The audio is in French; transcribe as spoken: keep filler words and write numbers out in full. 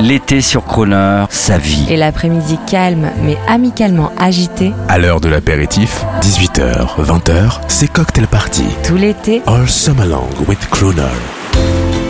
L'été sur Croner, sa vie. Et l'après-midi calme mais amicalement agité. À l'heure de l'apéritif, dix-huit heures, vingt heures, c'est Cocktail Party. Tout l'été. All summer long with Croner.